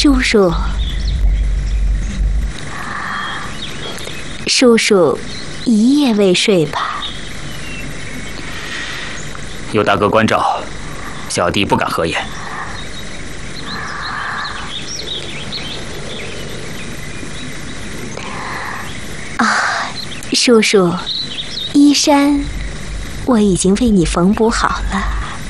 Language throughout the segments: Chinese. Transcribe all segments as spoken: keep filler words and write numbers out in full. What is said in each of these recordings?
叔叔，叔叔一夜未睡吧？ 有大哥关照，小弟不敢合眼。 啊，叔叔，衣衫我已经为你缝补好了。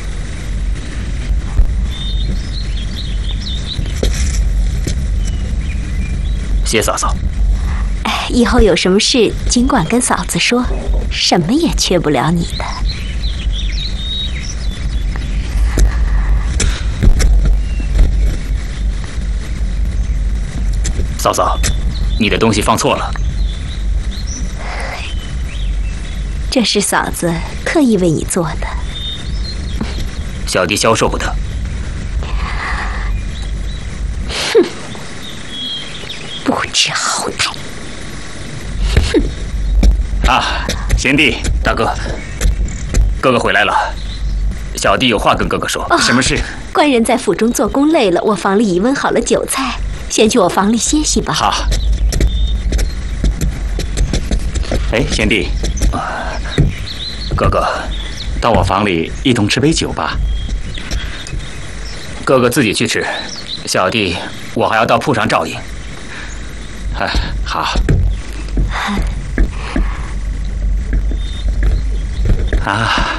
谢嫂嫂。 哎，以后有什么事尽管跟嫂子说，什么也缺不了你的。 嫂嫂，你的东西放错了。 这是嫂子特意为你做的。 小弟消受不得。 哼，不知好歹。 哼！啊，贤弟，大哥，哥哥回来了，小弟有话跟哥哥说。哦、什么事？ 官人在府中做工累了，我房里已温好了酒菜，先去我房里歇息吧。 好。哎，贤弟。哥哥，到我房里一同吃杯酒吧。哥哥自己去吃，小弟我还要到铺上照应。哎，好。啊！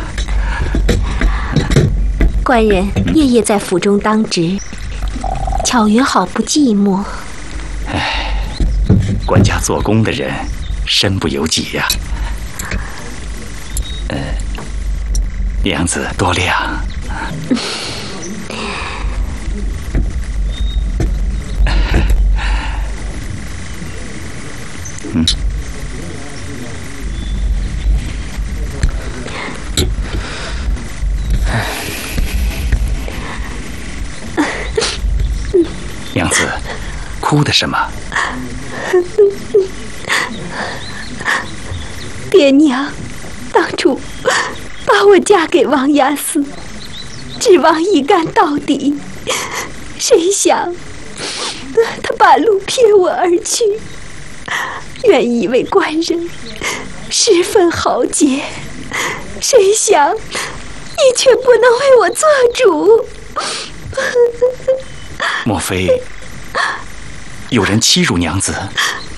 官人夜夜在府中当值，巧云好不寂寞。 哎，官家做工的人身不由己呀、啊。呃，娘子多量。嗯。娘子，哭的什么？ 爹娘当初把我嫁给王押司，指望一干到底，谁想他半路撇我而去。原以为官人十分豪杰，谁想你却不能为我做主。 莫非有人欺辱娘子？